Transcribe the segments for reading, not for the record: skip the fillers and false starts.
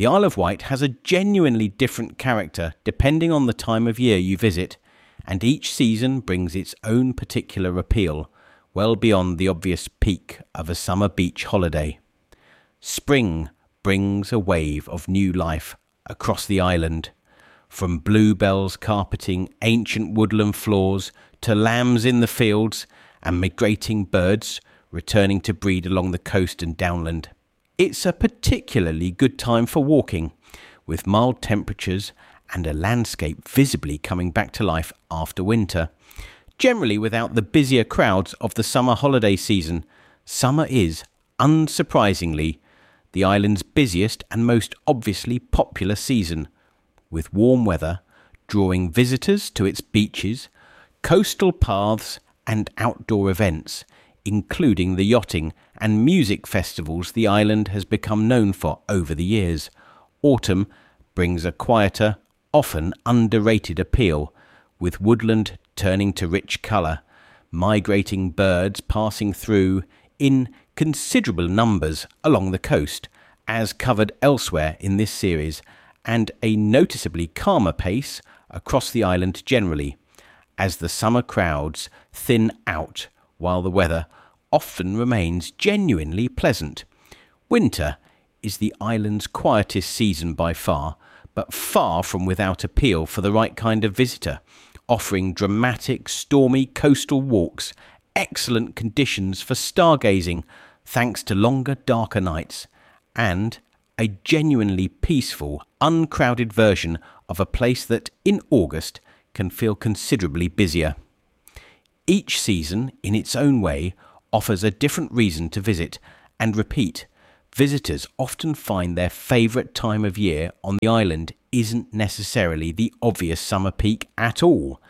The Isle of Wight has a genuinely different character depending on the time of year you visit, and each season brings its own particular appeal, well beyond the obvious peak of a summer beach holiday. Spring brings a wave of new life across the island, from bluebells carpeting ancient woodland floors to lambs in the fields and migrating birds returning to breed along the coast and downland. It's a particularly good time for walking, with mild temperatures and a landscape visibly coming back to life after winter. Generally without the busier crowds of the summer holiday season, summer is, unsurprisingly, the island's busiest and most obviously popular season, with warm weather drawing visitors to its beaches, coastal paths and outdoor events, including the yachting and music festivals the island has become known for over the years. Autumn brings a quieter, often underrated appeal, with woodland turning to rich colour, migrating birds passing through in considerable numbers along the coast, as covered elsewhere in this series, and a noticeably calmer pace across the island generally, as the summer crowds thin out while the weather often remains genuinely pleasant. Winter is the island's quietest season by far, but far from without appeal for the right kind of visitor, offering dramatic, stormy coastal walks, excellent conditions for stargazing thanks to longer, darker nights, and a genuinely peaceful, uncrowded version of a place that, in August, can feel considerably busier. Each season, in its own way, offers a different reason to visit and repeat. Visitors often find their favourite time of year on the island isn't necessarily the obvious summer peak at all.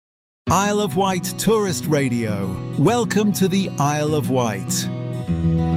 Isle of Wight Tourist Radio. Welcome to the Isle of Wight.